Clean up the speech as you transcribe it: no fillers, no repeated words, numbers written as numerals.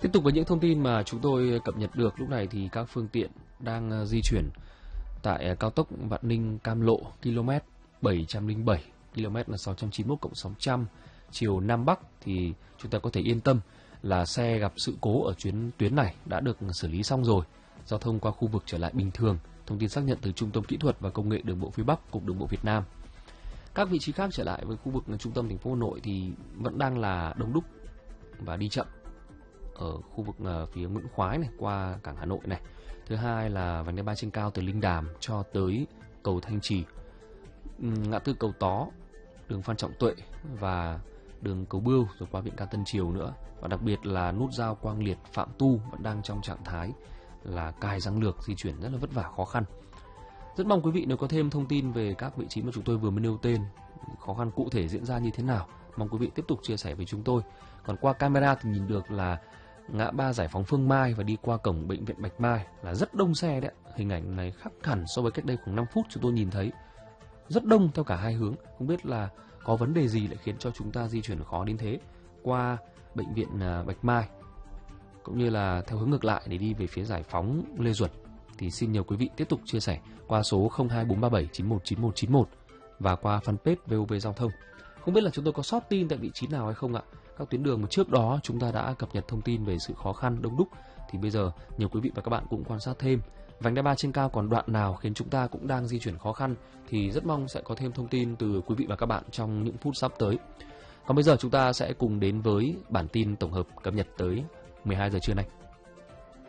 Tiếp tục với những thông tin mà chúng tôi cập nhật được lúc này thì các phương tiện đang di chuyển tại cao tốc Vạn Ninh - Cam Lộ km 707, km là 691+600 chiều Nam Bắc thì chúng ta có thể yên tâm là xe gặp sự cố ở tuyến này đã được xử lý xong rồi. Giao thông qua khu vực trở lại bình thường. Thông tin xác nhận từ Trung tâm Kỹ thuật và Công nghệ Đường bộ phía Bắc, Cục Đường bộ Việt Nam. Các vị trí khác trở lại với khu vực trung tâm thành phố Hà Nội thì vẫn đang là đông đúc và đi chậm ở khu vực phía Nguyễn Khoái này qua cảng Hà Nội này. Thứ hai là vành đai 3 trên cao từ Linh Đàm cho tới cầu Thanh Trì, ngã tư cầu Tó, đường Phan Trọng Tuệ và đường cầu Bưu rồi qua viện Ca Tân Triều nữa. Và đặc biệt là nút giao Quang Liệt Phạm Tu vẫn đang trong trạng thái là cài răng lược, di chuyển rất là vất vả khó khăn. Rất mong quý vị nếu có thêm thông tin về các vị trí mà chúng tôi vừa mới nêu tên, khó khăn cụ thể diễn ra như thế nào, mong quý vị tiếp tục chia sẻ với chúng tôi. Còn qua camera thì nhìn được là ngã ba Giải phóng Phương Mai và đi qua cổng bệnh viện Bạch Mai là rất đông xe đấy. Hình ảnh này khác hẳn so với cách đây khoảng 5 phút chúng tôi nhìn thấy. Rất đông theo cả hai hướng. Không biết là có vấn đề gì lại khiến cho chúng ta di chuyển khó đến thế. Qua bệnh viện Bạch Mai cũng như là theo hướng ngược lại để đi về phía Giải phóng Lê Duẩn thì xin nhờ quý vị tiếp tục chia sẻ qua số 02437919191 và qua fanpage VOV Giao thông. Không biết là chúng tôi có sót tin tại vị trí nào hay không ạ? Các tuyến đường mà trước đó chúng ta đã cập nhật thông tin về sự khó khăn đông đúc thì bây giờ nhiều quý vị và các bạn cũng quan sát thêm vành đai 3 trên cao còn đoạn nào khiến chúng ta cũng đang di chuyển khó khăn thì rất mong sẽ có thêm thông tin từ quý vị và các bạn trong những phút sắp tới. Còn bây giờ chúng ta sẽ cùng đến với bản tin tổng hợp cập nhật tới 12 giờ trưa nay.